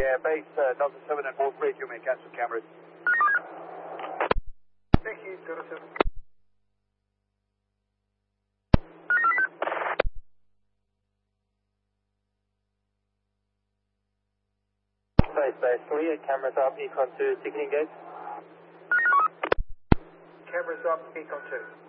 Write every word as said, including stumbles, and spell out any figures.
Yeah, base uh, Delta seven and both radio may cancel cameras. Thank you, Delta seven. Base, base three, cameras up, Econ two, ticketing gate. Cameras up, Econ two.